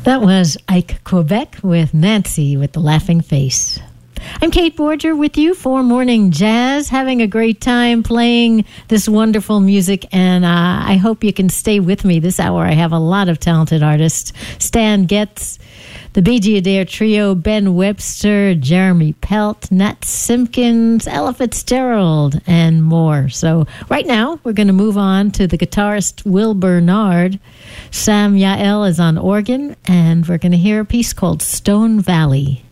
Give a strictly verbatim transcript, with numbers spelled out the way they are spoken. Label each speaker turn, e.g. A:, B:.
A: That was Ike Quebec with Nancy with the Laughing Face. I'm Kate Borger with you for Morning Jazz, having a great time playing this wonderful music, and uh, I hope you can stay with me this hour. I have a lot of talented artists. Stan Getz, the B G Adair Trio, Ben Webster, Jeremy Pelt, Nat Simpkins, Ella Fitzgerald, and more. So right now, we're going to move on to the guitarist Will Bernard. Sam Yael is on organ, and we're going to hear a piece called Stone Valley.